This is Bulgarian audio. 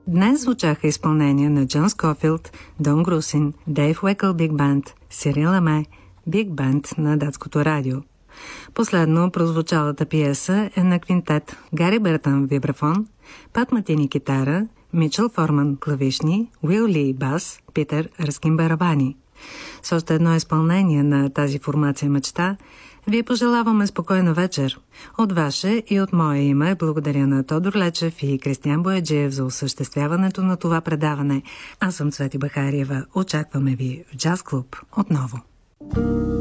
Днес звучаха изпълнения на Джон Скофилд, Дон Грусин, Дейв Уекъл Биг Банд, Сирил Аме, Биг Банд на датското радио. Последно прозвучалата пиеса е на квинтет Гари Бертън вибрафон, Пат Матини китара, Мичел Форман клавишни, Уил Ли бас, Питер Ръскин барабани. С още едно изпълнение на тази формация мечта ви пожелаваме спокойна вечер. От ваше и от мое име благодаря на Тодор Лечев и Кристиян Бояджиев за осъществяването на това предаване. Аз съм Цвети Бахариева. Очакваме ви в Джаз Клуб отново.